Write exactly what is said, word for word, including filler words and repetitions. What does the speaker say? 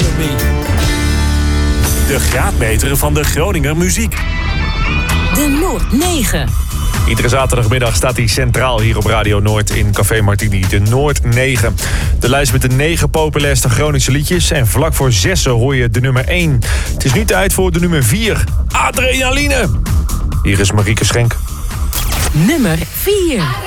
Academy. De graadmeter van de Groninger muziek. De Noord negen. Iedere zaterdagmiddag staat hij centraal hier op Radio Noord in Café Martini. De Noord negen. De lijst met de negen populairste Groningse liedjes. En vlak voor zessen hoor je de nummer één. Het is nu tijd voor de nummer vier. Adrenaline. Hier is Marieke Schenk. Nummer vier.